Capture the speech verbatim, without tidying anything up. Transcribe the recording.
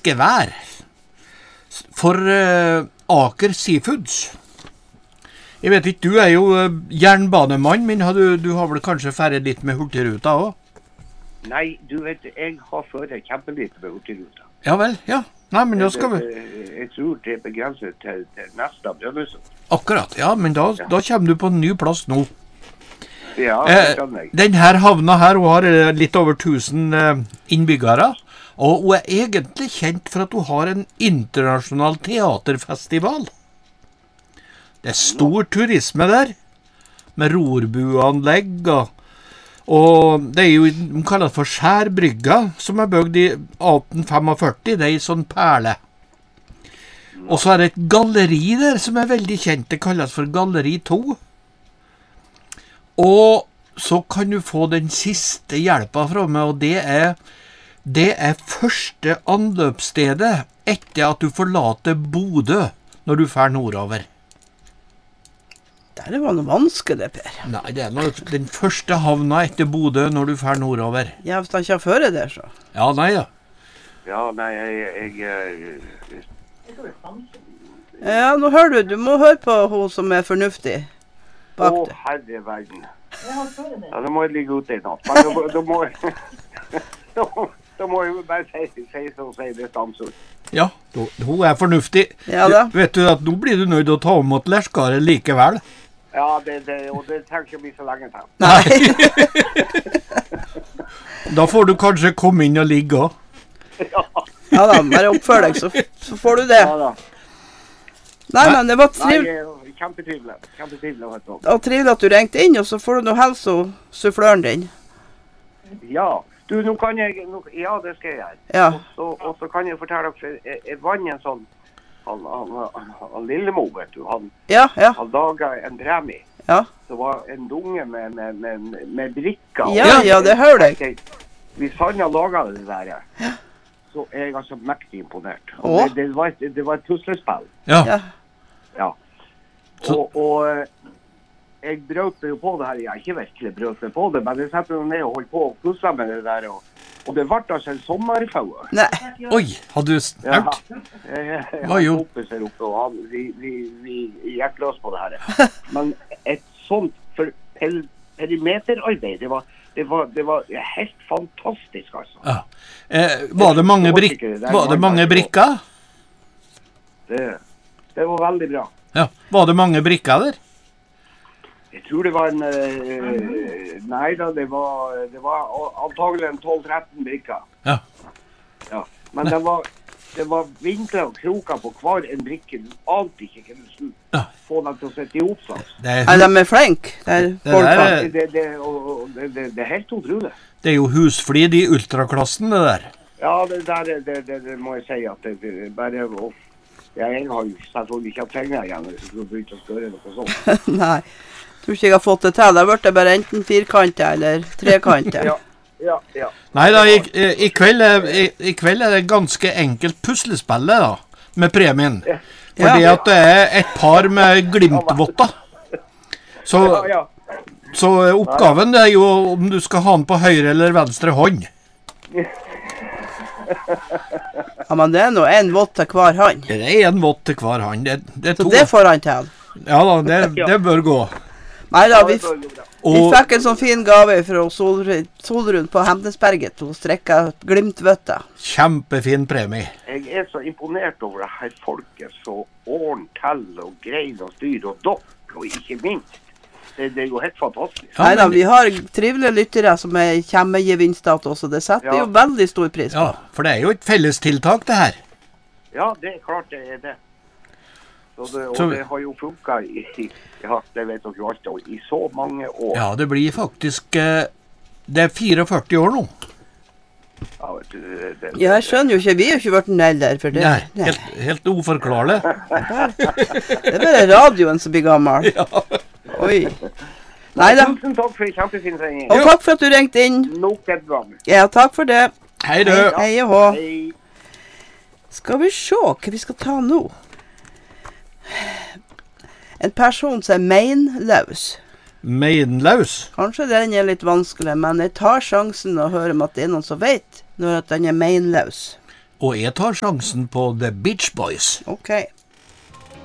fiskevær for uh, Aker Seafoods. Jeg vet ikke, du er jo uh, jernbanemann, men har du, du har vel kanskje ferdig litt med hurtigruta også? Nei, du vet, jeg har ført kjempelitt med hurtigruta. Ja vel, ja. Nei, men da skal vi... Jeg tror det er begrenset til, til neste av Brønnøysund. Akkurat, ja, men da, ja. da kommer du på en ny plass nå. Ja, det kan jeg. Eh, den her havna her, hun har litt over tusen eh, innbyggere, og hun er egentlig kjent for at hun har en internasjonal teaterfestival. Det er stor turisme der, med rorbuanlegg, og, og det er jo, de kaller det for Skjærbrygga, som er bygd i atten førtifem, det er en sånn perle. Og så er det et galleri der som er veldig kjent, det kalles for Galleri to. Og så kan du få den siste hjelpa fra meg, og det er, det er første anløpsstedet etter at du forlater Bodø når du fer nordover. Det var noe vanskelig, Per. Nei, det er noe, den første havna etter Bodø når du fer nordover. Ja, hvis han ikke har føret der, så. Ja, nei, ja. Ja, nei, jeg... jeg, jeg ja, nå hører du, du må høre på hun som er fornuftig. Bak Å, herre verden. Ja, da må jeg ligge ute i natt. Men da, da må jeg... da, da må jeg bare si, si så å si det stamsord. Ja, hun er fornuftig. Ja da. Du, vet du at nå blir du nødt til å ta om mot Lerskaret likevel? Ja, det, det, og det trenger ikke bli så lenge til. Nei. Da får du kanskje komme inn og ligge også. Ja. Ja da, bare oppfør deg, så, så får du det. Ja da. Nei, men det var trivelig. Nei, kjempetrivelig. Kjempetrivelig å høre. Og trivelig at du ringte inn, og så får du noe helse og suffløren din. Ja, du, nå kan jeg, nå, ja, det skal jeg gjøre. Ja. Og, så, og så kan jeg fortelle dere, jeg, jeg vann en sånn, han, han, han, han Lillemo, vet du, han, Ja, ja, han daget en premie. ja. Så var en dunge med, med, med, med brikker. Ja, ja, det hører jeg. Hvis han har laget det der, ja. Så er jeg altså mektig imponert. Og Åh? det, det, var et, det var et puslespill. Ja. Ja. Ja. Så- Og, og eh, jeg brøt meg jo på det her. Jeg har ikke virkelig brøt meg på det, men jeg setter meg ned og holdt på og puslet med det der. Og, og det ble altså en sommerfaue. Nei. Oi, hadde du Ja. hørt? Jeg, jeg, jeg Hva har gjorde? kompis her oppe, og han, vi, vi, vi gikk løs på det her. Men et sånt for per, perimeterarbeid, det var, det, var, det var helt fantastisk, altså. Ja. Eh, var det mange, brik var det mange brikker? Det, det var veldig bra. Ja. Var det mange brikker der? Jeg tror det var en... Uh, nei da, det var, det var antagelig en tolv tretten brikker. Ja. Ja. Men det var, det var vinkler og kroker på hver en brikke. Du ante ikke hva du skulle Ja. få dem til å sette i oppslag. Det Nei, er, de er flinke. Det er Det folk. der da. er- Det, det, og, og, det, det, det er helt utrolig. det er jo husflid i ultraklassen, det der. Ja, det der det, det, det, det må jeg si at det, det bare... Og, ja, jeg har jo selvfølgelig ikke hatt penger igjen, hvis jeg skulle begynne å spørre noe sånt. Nei, tror ikke jeg har fått det til. Det har vært bare enten firkanter eller trekanter. Ja, ja, ja. Nei da, i, i, kveld er, i, i kveld er det ganske enkelt puslespillet da, med premien. Fordi Ja. at det er et par med glimtvotter. Så, Ja, ja. så oppgaven det er jo om du skal ha den på høyre eller venstre hånd. Ja, men det er nå en vått til hver hand. Det er en vott til hver hånd. Det, det er Så to. det får han til. Ja da, det, det bør gå. Nei da, vi, Ja, det var bra. vi Og fikk en sånn fin gave fra Solrund, Solrund på Hemnesberget. Hun strekket glimtvøtter. kjempefin premie. Jeg er så imponert over det her folket så ordent til og greid og styr og dokk, og ikke minst. Det, det er jo helt fantastisk. Ja, Nei da, men- vi har trivelige lyttere som er kjemmegevinster til oss, og det setter vi Ja. jo veldig stor pris på. Ja, for det er jo et fellestiltak det her. Ja, det er klart det er det. Så det og Så- det har jo funket i, i, ja, det vet dere jo alt, og i så mange år. Ja, det blir faktisk eh, det er fireogførti år nå. Ja, vet du, det, det, Ja, jeg skjønner jo ikke, vi er jo ikke vært eldre for det. Nei, Nei. helt, helt uforklarlig. Det er bare radioen som blir gammel. Oi. Nei da. Tusen takk for en kjempefin sending. Og takk for at du ringte inn. Nok et gang. Ja, takk for det. Hei du. Hei og hå. Hei. Skal vi se hva vi skal ta nå. En person som er meinløs. Meinlaus. Kanskje den er litt vanskelig, men jeg tar sjansen og hører om at det er noen som vet når at den er meinløs. Og jeg tar sjansen på The Beach Boys. OK.